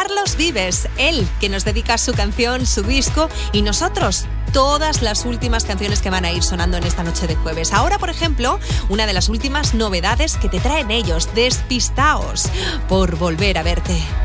Carlos Vives, él que nos dedica su canción, su disco, y nosotros todas las últimas canciones que van a ir sonando en esta noche de jueves. Ahora, por ejemplo, una de las últimas novedades que te traen ellos, Despistaos, por volver a verte.